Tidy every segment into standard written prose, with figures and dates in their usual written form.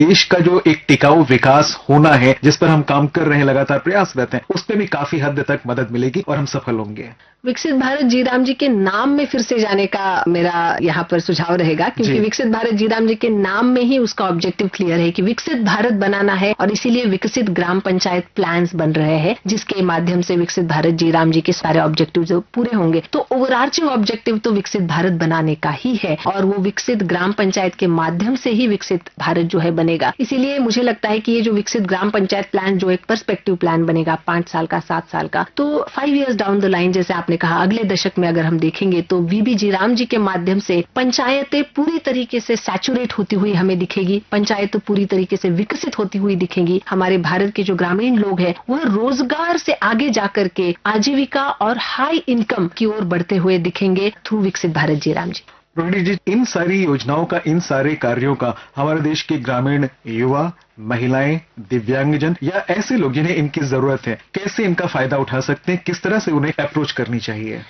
देश का जो एक टिकाऊ विकास होना है, जिस पर हम काम कर रहे हैं, लगातार प्रयासरत हैं, उस पर भी काफी हद तक मदद मिलेगी और हम सफल होंगे। विकसित भारत जी राम जी के नाम में फिर से जाने का मेरा यहाँ पर सुझाव रहेगा, क्योंकि विकसित भारत जी राम जी के नाम में ही उसका ऑब्जेक्टिव क्लियर है कि विकसित भारत बनाना है, और इसीलिए विकसित ग्राम पंचायत प्लान्स बन रहे हैं, जिसके माध्यम से विकसित भारत जी राम जी के सारे ऑब्जेक्टिव जो पूरे होंगे। तो ओवरआर्चिंग ऑब्जेक्टिव तो विकसित भारत बनाने का ही है, और वो विकसित ग्राम पंचायत के माध्यम से ही विकसित भारत जो है बनेगा। इसीलिए मुझे लगता है कि ये जो विकसित ग्राम पंचायत प्लान जो एक पर्सपेक्टिव प्लान बनेगा 5 साल का, 7 साल का, तो 5 years डाउन द लाइन, जैसे आपने कहा, अगले दशक में अगर हम देखेंगे तो वीबी जी राम जी के माध्यम से पंचायतें पूरी तरीके से सैचुरेट होती हुई हमें दिखेगी, पंचायत पूरी तरीके से विकसित होती हुई दिखेंगी। हमारे भारत के जो ग्रामीण लोग हैं वह रोजगार से आगे जाकर के आजीविका और हाई इनकम की ओर बढ़ते हुए दिखेंगे थ्रू विकसित भारत जी राम जी। रोहिणी जी, इन सारी योजनाओं का, इन सारे कार्यों का हमारे देश के ग्रामीण युवा, महिलाएं, दिव्यांगजन या ऐसे लोग जिन्हें इनकी जरूरत है, कैसे इनका फायदा उठा सकते हैं, किस तरह से उन्हें अप्रोच करनी चाहिए?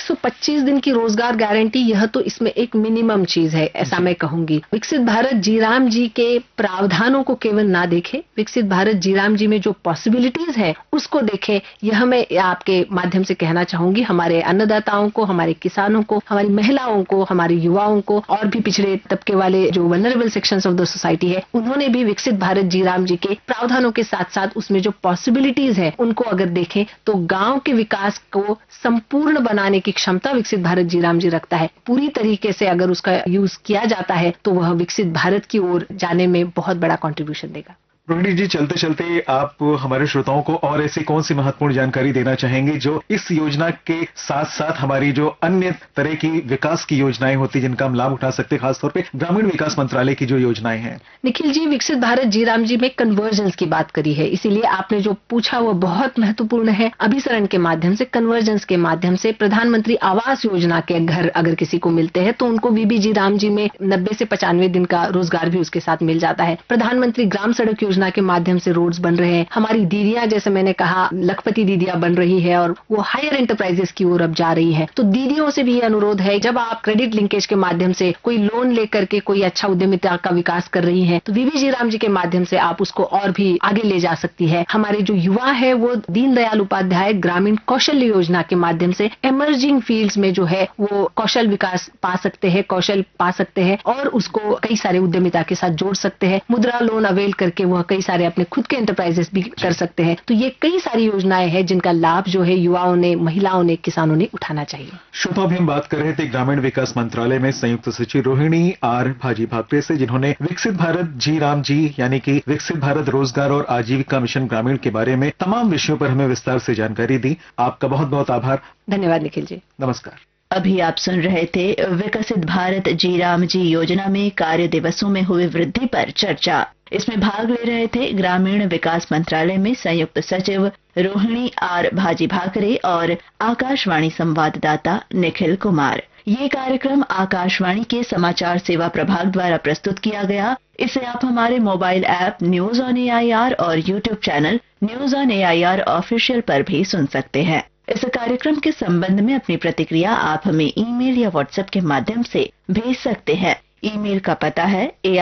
125 दिन की रोजगार गारंटी, यह तो इसमें एक मिनिमम चीज है, ऐसा मैं कहूंगी। विकसित भारत जी राम जी के प्रावधानों को केवल ना देखें, विकसित भारत जी राम जी में जो पॉसिबिलिटीज है उसको देखें। यह मैं आपके माध्यम से कहना चाहूंगी हमारे अन्नदाताओं को, हमारे किसानों को, हमारी महिलाओं को, हमारे युवाओं को, और भी पिछड़े तबके वाले जो vulnerable sections of the society है, उन्होंने भी विकसित भारत जी राम जी के प्रावधानों के साथ साथ उसमें जो पॉसिबिलिटीज है उनको अगर देखें तो गांव के विकास को संपूर्ण बनाने की क्षमता विकसित भारत जी राम जी रखता है। पूरी तरीके से अगर उसका यूज किया जाता है तो वह विकसित भारत की ओर जाने में बहुत बड़ा कंट्रीब्यूशन देगा। रोहिणी जी, चलते चलते आप हमारे श्रोताओं को और ऐसी कौन सी महत्वपूर्ण जानकारी देना चाहेंगे जो इस योजना के साथ साथ हमारी जो अन्य तरह की विकास की योजनाएं होती जिनका हम लाभ उठा सकते हैं, खासतौर पे ग्रामीण विकास मंत्रालय की जो योजनाएं हैं? निखिल जी, विकसित भारत जी राम जी में कन्वर्जेंस की बात करी है, इसीलिए आपने जो पूछा वो बहुत महत्वपूर्ण है। अभिसरण के माध्यम से, कन्वर्जेंस के माध्यम से प्रधानमंत्री आवास योजना के घर अगर किसी को मिलते हैं तो उनको वीबी जी राम जी में 90 से 95 दिन का रोजगार भी उसके साथ मिल जाता है। प्रधानमंत्री ग्राम सड़क योजना के माध्यम से रोड्स बन रहे हैं। हमारी दीदियां, जैसे मैंने कहा, लखपति दीदियां बन रही है और वो हायर एंटरप्राइजेस की ओर अब जा रही है। तो दीदियों से भी ये अनुरोध है, जब आप क्रेडिट लिंकेज के माध्यम से कोई लोन लेकर के कोई अच्छा उद्यमिता का विकास कर रही है तो वीबी जी राम जी के माध्यम से आप उसको और भी आगे ले जा सकती है। हमारे जो युवा है वो दीनदयाल उपाध्याय ग्रामीण कौशल योजना के माध्यम से इमर्जिंग फील्ड्स में जो है वो कौशल विकास पा सकते हैं, कौशल पा सकते हैं और उसको कई सारे उद्यमिता के साथ जोड़ सकते हैं। मुद्रा लोन अवेल करके वह कई सारे अपने खुद के एंटरप्राइजेस भी कर सकते हैं। तो ये कई सारी योजनाएं हैं जिनका लाभ जो है युवाओं ने, महिलाओं ने, किसानों ने उठाना चाहिए। श्रोता, अभी हम बात कर रहे थे ग्रामीण विकास मंत्रालय में संयुक्त सचिव रोहिणी आर भाजी भाकरे से, जिन्होंने विकसित भारत जी राम जी यानी कि विकसित भारत रोजगार और आजीविका मिशन ग्रामीण के बारे में तमाम विषयों पर हमें विस्तार से जानकारी दी। आपका बहुत बहुत आभार। धन्यवाद निखिल जी। नमस्कार। अभी आप सुन रहे थे विकसित भारत जी राम जी योजना में कार्य दिवसों में हुई वृद्धि पर चर्चा। इसमें भाग ले रहे थे ग्रामीण विकास मंत्रालय में संयुक्त सचिव रोहिणी आर भाजी भाकरे और आकाशवाणी संवाददाता निखिल कुमार। ये कार्यक्रम आकाशवाणी के समाचार सेवा प्रभाग द्वारा प्रस्तुत किया गया। इसे आप हमारे mobile app news on AIR और YouTube channel news on AIR official पर भी सुन सकते हैं। इस कार्यक्रम के संबंध में अपनी प्रतिक्रिया आप हमें ईमेल या व्हाट्सएप के माध्यम से भेज सकते हैं। ईमेल का पता है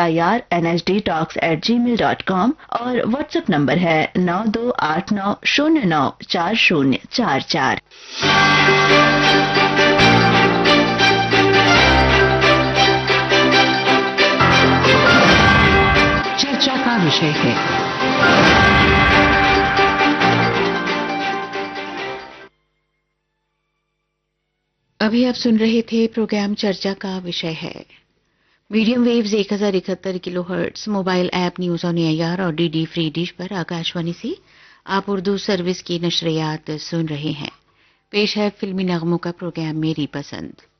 airnsdtalks@gmail.com और व्हाट्सएप नंबर है 9289094044। चर्चा का विषय है। अभी आप सुन रहे थे प्रोग्राम चर्चा का विषय है। Medium waves 1071 kilohertz, mobile app news on AIR और DD फ्री डिश पर आकाशवाणी से आप उर्दू सर्विस की नशरियात सुन रहे हैं। पेश है फिल्मी नगमों का प्रोग्राम मेरी पसंद।